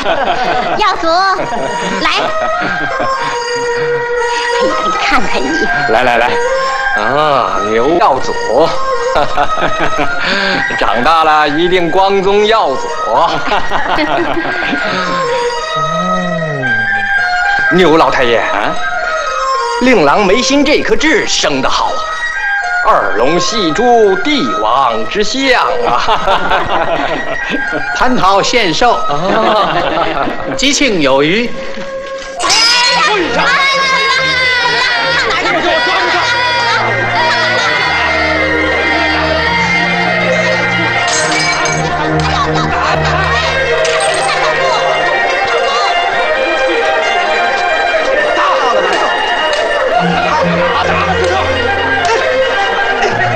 耀祖，来！哎呀，你看看你！ 来，啊，牛耀祖，长大了一定光宗耀祖。牛老太爷啊，令郎眉心这颗痣生得好，二龙戏珠，帝王之相啊！ 蟠桃献寿，吉庆有余，